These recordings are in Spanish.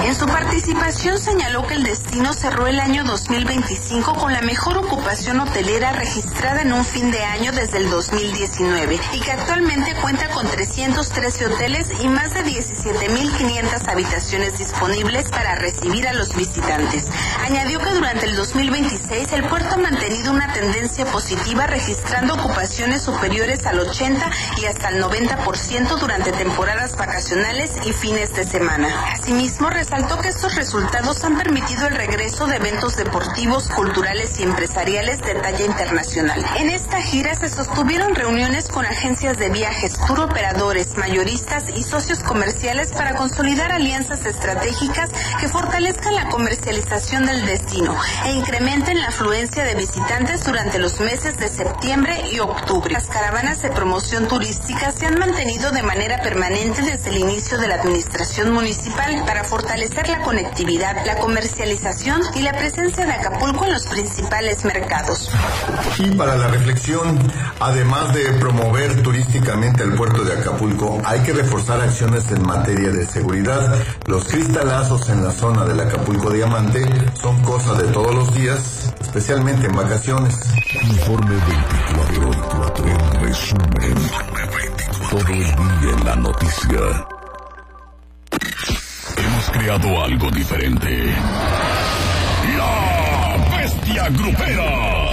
En su participación señaló que el destino cerró el año 2025 con la mejor ocupación hotelera registrada en un fin de año desde el 2019 y que actualmente cuenta con 313 hoteles y más de 17.500 habitaciones disponibles para recibir a los visitantes. Añadió que durante el 2026 el puerto ha mantenido una tendencia positiva registrando ocupaciones superiores al 80 y hasta el 90% durante temporadas vacacionales y fines de semana. Asimismo, resaltó que estos resultados han permitido el regreso de eventos deportivos, culturales y empresariales de talla internacional. En esta gira se sostuvieron reuniones con agencias de viajes, turoperadores, mayoristas y socios comerciales para consolidar alianzas estratégicas que fortalezcan la comercialización del destino e incrementen la afluencia de visitantes durante los meses de septiembre y octubre. Las caravanas de promoción turística se han mantenido de manera permanente desde el inicio de la administración municipal para fortalecer la conectividad, la comercialización y la presencia de Acapulco en los principales mercados. Y para la reflexión, además de promover turísticamente el puerto de Acapulco, hay que reforzar acciones en materia de seguridad. Los cristalazos en la zona del Acapulco Diamante son cosa de todos los días, especialmente en vacaciones. Informe 24 en resumen. Todo el día en la noticia. Hemos creado algo diferente. La Bestia Grupera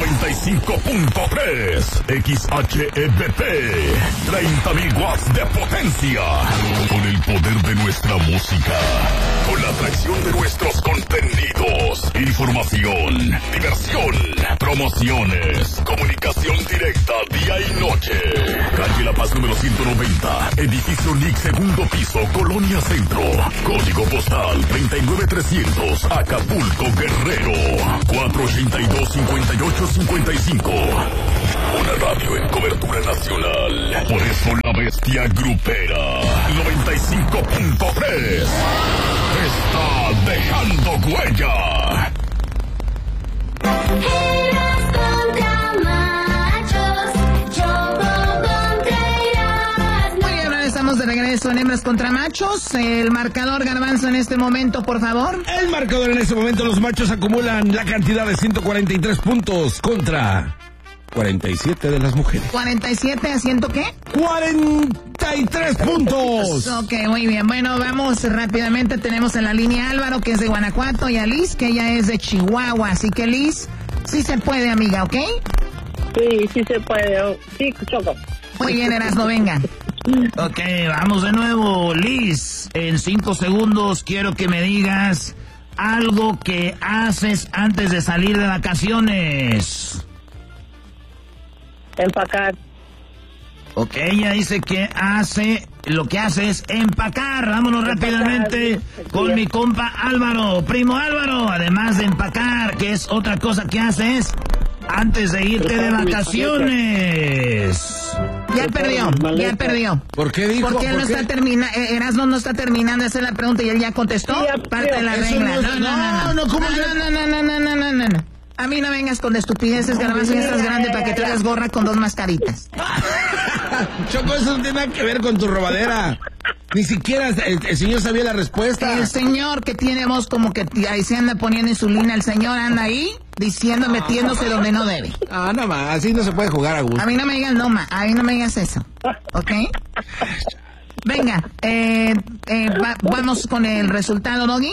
95.3 XHEBP, 30.000 watts de potencia, con el poder de nuestra música, con la atracción de nuestros contenidos, información, diversión, promociones, comunicación directa día y noche. Calle La Paz número 190, edificio NIC, segundo piso, Colonia Centro, código postal 39300, Acapulco, Guerrero, 482-5855. Una radio en cobertura nacional. Por eso la Bestia Grupera 95.3 está dejando huella. Muy bien, ahora estamos de regreso en Hembras contra Machos. El marcador, Garbanzo, en este momento, por favor. El marcador en este momento, los machos acumulan la cantidad de 143 puntos contra 47 de las mujeres. ¿47 a 100 qué? 43 puntos. Ok, muy bien. Bueno, vamos rápidamente. Tenemos en la línea a Álvaro, que es de Guanajuato, y a Liz, que ella es de Chihuahua. Así que, Liz, sí se puede, amiga, ¿ok? Sí se puede. Sí, Choco. Muy bien, Erasmo, venga. Ok, vamos de nuevo. Liz, en 5 segundos quiero que me digas algo que haces antes de salir de vacaciones. Empacar. Ok, ella dice que lo que hace es empacar. Vámonos rápidamente con mi compa Álvaro. Primo Álvaro, además de empacar, ¿qué es otra cosa que haces antes de irte de vacaciones? Ya perdió. ¿Por qué dijo? Porque él no está terminando, Erasmo no está terminando de hacer la pregunta y él ya contestó. Parte de la regla. No. A mí no vengas con estupideces, Garbanzo, ya estás grande para que traigas gorra con 2 mascaritas. Choco, eso no tiene nada que ver con tu robadera. Ni siquiera el señor sabía la respuesta. El señor que tiene voz como que ahí se anda poniendo insulina, el señor anda ahí diciendo, metiéndose donde no debe. Ah, no más, así no se puede jugar a gusto. A mí no me digas a mí no me digas eso, ¿ok? Venga, vamos con el resultado, Doggy.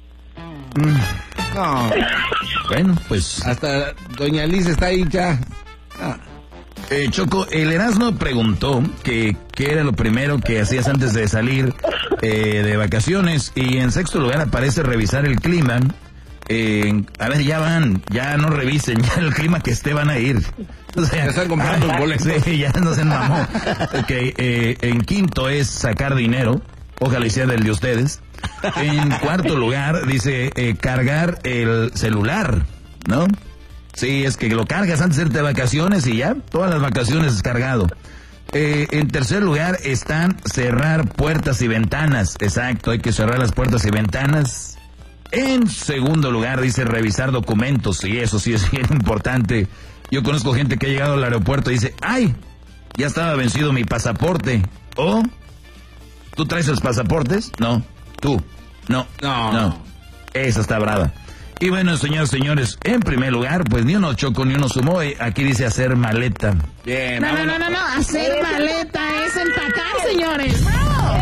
No. Bueno, pues Hasta doña Liz está ahí ya. Choco, el Erasmo preguntó que qué era lo primero que hacías antes de salir de vacaciones, y en sexto lugar aparece revisar el clima. A ver, ya no revisen, ya el clima que esté van a ir. O sea, ya están comprando los boletos. Sí, ya no se mamó. En quinto es sacar dinero, ojalá hiciera el de ustedes. En cuarto lugar dice cargar el celular, ¿no? Sí, es que lo cargas antes de irte de vacaciones y ya, todas las vacaciones descargado. En tercer lugar están cerrar puertas y ventanas. Exacto, hay que cerrar las puertas y ventanas. En segundo lugar dice revisar documentos, y eso sí es bien importante. Yo conozco gente que ha llegado al aeropuerto y dice, ¡ay! Ya estaba vencido mi pasaporte. ¿O? ¿Tú traes los pasaportes? No, tú. No. Esa está brava. Y bueno, señores, en primer lugar, pues ni uno Choco ni uno sumó. Aquí dice hacer maleta. Bien. No. Hacer maleta es empacar, señores. ¡Bravo!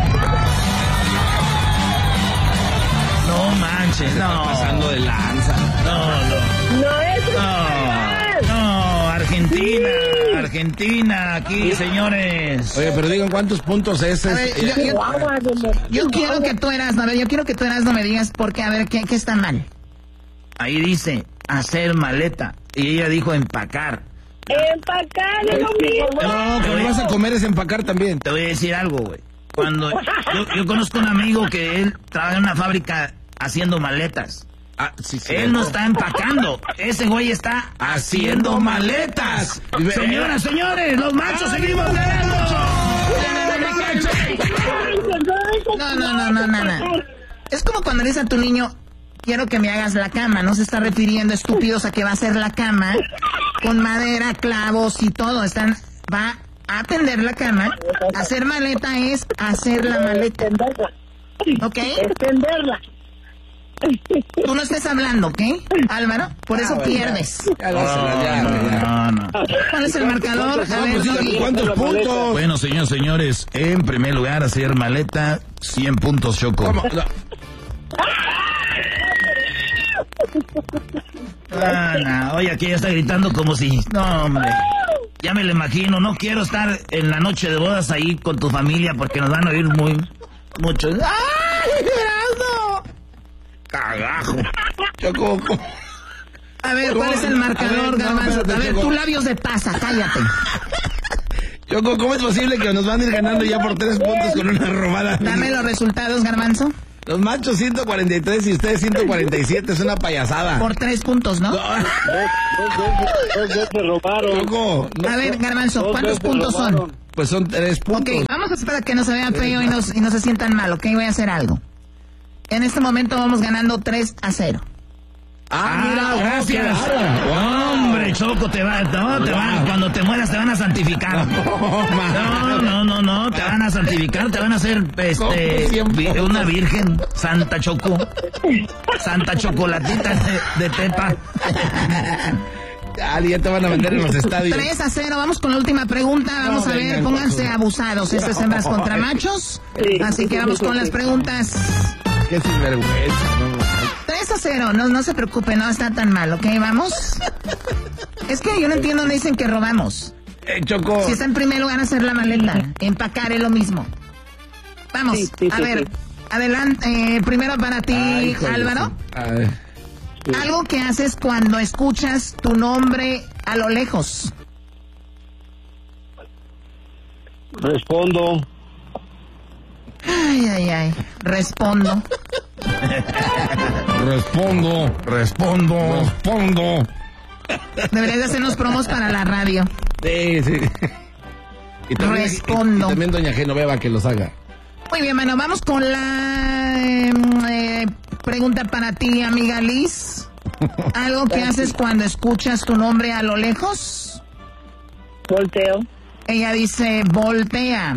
No manches, no. Pasando de lanza. No, Argentina, aquí, señores. Oye, pero digan cuántos puntos es. A ver, yo quiero que tú Erasmo, me digas por qué, a ver, ¿qué está mal? Ahí dice hacer maleta y ella dijo empacar. Empacar es lo mismo. No, que lo vas a comer es empacar también. Te voy a decir algo, güey. Cuando yo conozco un amigo que él trabaja en una fábrica haciendo maletas. Ah, sí. Él no está empacando, ese güey está haciendo maletas. Señoras, señores, los machos seguimos ganando. No. Es como cuando le dices a tu niño, quiero que me hagas la cama. No se está refiriendo, estúpidos, a que va a hacer la cama con madera, clavos y todo. Va a tender la cama. Hacer maleta es hacer la maleta. ¿Ok? Extenderla. Tú no estés hablando, ¿ok, Álvaro? Por eso pierdes. No. ¿Cuál es el marcador? A ver, Pues dígame cuántos puntos. Bueno, señores, en primer lugar, hacer maleta, 100 puntos, Choco. ¿Cómo? No. Oye, aquí ya está gritando como si... No, hombre. Ya me lo imagino. No quiero estar en la noche de bodas ahí con tu familia porque nos van a oír mucho. ¡Ay, Erasmo! Cagajo. Choco. A ver, ¿cuál es el marcador, Garbanzo? A ver, tú labios de pasa, cállate. Choco, ¿cómo es posible que nos van a ir ganando ya por 3 puntos con una robada? Dame los resultados, Garbanzo. Los machos 143 y ustedes 147, es una payasada. Por 3 puntos, ¿no? Dos se robaron. Choco. A ver, Garbanzo, ¿cuántos puntos son? Pues son 3 puntos. Ok, vamos a esperar a que no se vea feo y no se sientan mal, ¿ok? Voy a hacer algo. En este momento vamos ganando 3-0. Mira, gracias. Hombre, Choco, cuando te mueras te van a santificar. No, te van a santificar, te van a hacer una virgen, Santa Choco. Santa Chocolatita de Tepa. Ya te van a vender en los estadios. 3-0, vamos con la última pregunta. Vamos a ver, pónganse abusados. Esto es hembras contra machos. Así que vamos con las preguntas. Qué sinvergüenza, 3-0, no se preocupe, no está tan mal, ¿ok? ¿Vamos? Es que yo no entiendo dónde dicen que robamos. Choco. Si está en primer lugar hacer la maleta, empacar es lo mismo. Vamos, a ver, adelante, primero para ti, Álvaro. Algo que haces cuando escuchas tu nombre a lo lejos. Respondo. Ay, respondo. Respondo. Deberías de hacernos promos para la radio. Sí. Y también, Respondo. Y también doña Genoveva que los haga. Muy bien, bueno, vamos con la pregunta para ti, amiga Liz. ¿Algo que haces cuando escuchas tu nombre a lo lejos? Volteo. Ella dice, voltea.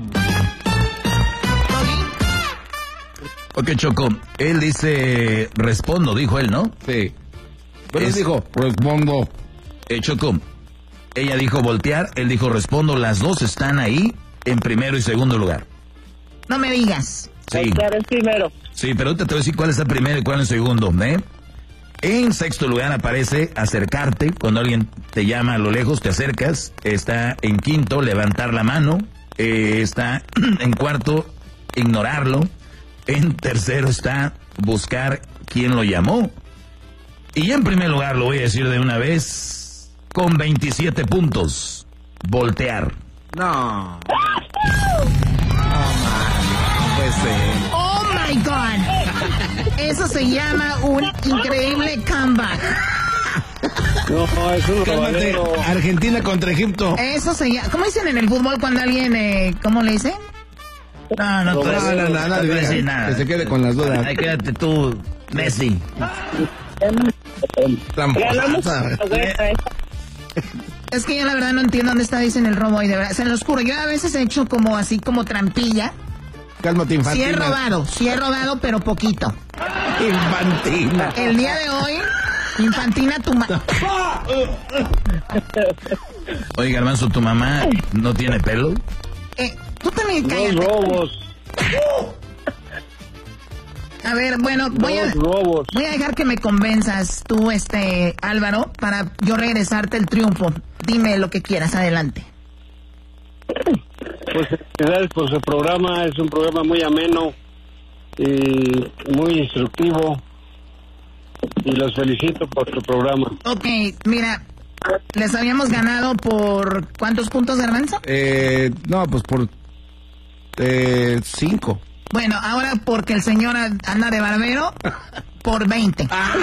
Ok, Choco, él dice, respondo, dijo él, ¿no? Sí. Pero él dijo, respondo. Choco, ella dijo voltear, él dijo respondo, las dos están ahí en primero y segundo lugar. No me digas. Sí. Voltear es primero. Sí, pero ahorita te voy a decir cuál está primero y cuál es segundo, ¿eh? En sexto lugar aparece acercarte, cuando alguien te llama a lo lejos, te acercas. Está en quinto, levantar la mano. Está en cuarto, ignorarlo. En tercero está buscar quién lo llamó. Y en primer lugar, lo voy a decir de una vez, con 27 puntos, voltear. No puede ser. Oh my God. Eso se llama un increíble comeback. No, es un Cálmate, robadero. Argentina contra Egipto. Eso se llama... ¿Cómo dicen en el fútbol cuando alguien... ¿cómo le dicen? No te voy a decir nada. Que se quede con las dudas. Ahí quédate tú, Messi. Tramposa. Es que yo la verdad no entiendo dónde está dicen el robo y de verdad, se lo oscuro. Yo a veces he hecho como así como trampilla Cálmate, Infantina. Sí he robado, pero poquito. Infantina. El día de hoy, Infantina, tu mamá. Oye, Garbanzo, ¿tu mamá no tiene pelo? Tú también Dos cállate. robos. A ver, bueno, voy a dejar que me convenzas tú, Álvaro, para yo regresarte el triunfo. Dime lo que quieras, adelante. Pues felicidades por su programa, es un programa muy ameno y muy instructivo. Y los felicito por su programa. Ok, mira, les habíamos ganado por ¿cuántos puntos, Garbanzo? No, pues por 5. Bueno, ahora porque el señor anda de barbero, por 20.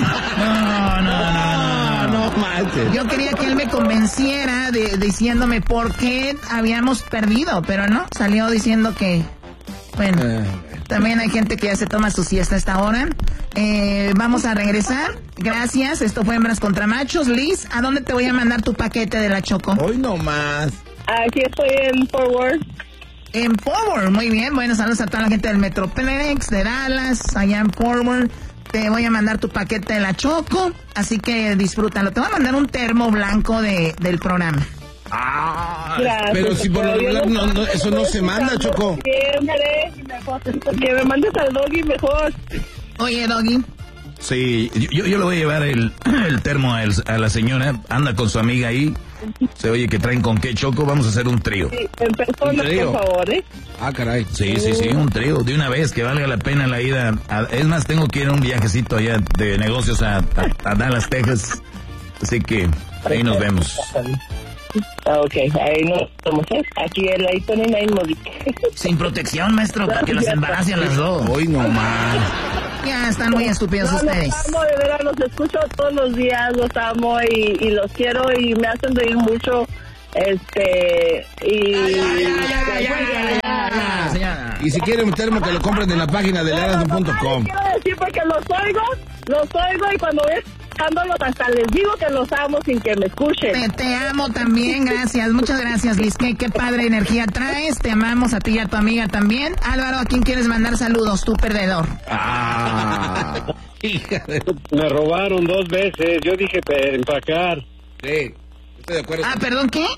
No manches. Yo quería que él me convenciera diciéndome por qué habíamos perdido, pero no, salió diciendo que, bueno, también hay gente que ya se toma su siesta a esta hora. Vamos a regresar. Gracias, esto fue Hembras contra Machos. Liz, ¿a dónde te voy a mandar tu paquete de la Choco? Hoy no más. Aquí estoy en Forward. En Forward, muy bien. Bueno, saludos a toda la gente del Metroplex, de Dallas, allá en Forward. Te voy a mandar tu paquete de la Choco, así que disfrútalo. Te voy a mandar un termo blanco del programa. Gracias, pero si por lo regular no, eso no se manda, Choco. Siempre, que me mandes al Doggy mejor. Oye, Doggy. Sí, yo le voy a llevar el termo a la señora. Anda con su amiga ahí. Se oye que traen con qué, Choco. Vamos a hacer un trío. Sí, en persona, por favor, Ah, caray. Sí, un trío. De una vez, que valga la pena la ida. Es más, tengo que ir a un viajecito allá de negocios a Dallas, Texas. Así que ahí nos vemos. Ok, ahí nos vemos. Aquí el ahí ponen ahí Sin protección, maestro, para que los embarace a las dos. Hoy no más. Ya están muy estúpidos ustedes. Los amo, de verdad, los escucho todos los días, los amo y los quiero y me hacen reír mucho. Y si quieren un termo, que lo compren en la página de learasmo.com. Quiero decir porque los oigo y cuando ves cantándolos hasta les digo que los amo sin que me escuchen. Te amo también, gracias, muchas gracias, Liz. Qué padre energía traes, te amamos a ti y a tu amiga también. Álvaro, ¿a quién quieres mandar saludos, tú perdedor? Hija de... Me robaron 2 veces, yo dije empacar. Sí, estoy de acuerdo. ¿Perdón, qué?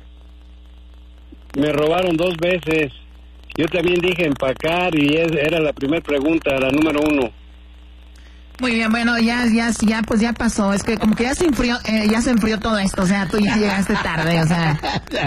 Me robaron 2 veces. Yo también dije empacar y era la primera pregunta, la número 1. Muy bien, bueno, ya pasó. Es que como que ya se enfrió todo esto. O sea, tú ya llegaste tarde, o sea.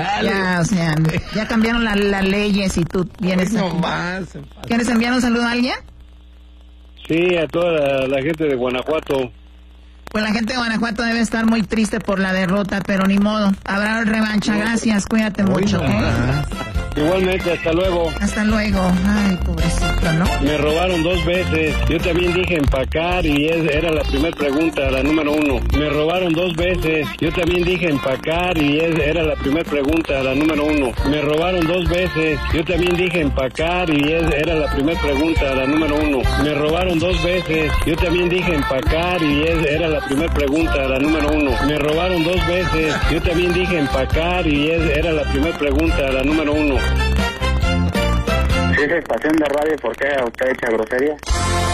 Ya cambiaron las leyes y tú vienes. No más. ¿Quieres enviar un saludo a alguien? Sí, a toda la gente de Guanajuato. Pues la gente de Guanajuato debe estar muy triste por la derrota, pero ni modo. Habrá revancha. Gracias, cuídate mucho. Igualmente, hasta luego. Hasta luego. Ay, pobrecito, ¿no? Me robaron 2 veces. Yo también dije empacar y era la primera pregunta, la número 1. Me robaron 2 veces. Yo también dije empacar y era la primera pregunta, la número 1. Me robaron 2 veces. Yo también dije empacar y era la primera pregunta, la número 1. Me robaron 2 veces. Yo también dije empacar y era la primera pregunta, la número 1. Me robaron 2 veces. Yo también dije empacar y era la primera pregunta, la número 1. Si es estación de radio, ¿por qué usted echa grosería?